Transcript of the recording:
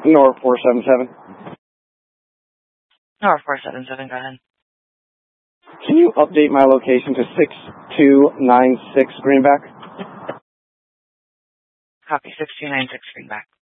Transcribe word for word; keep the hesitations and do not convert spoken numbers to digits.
North four seven seven. North four seven seven, go ahead. Can you update my location to six two nine six Greenback? Copy, six two nine six Greenback.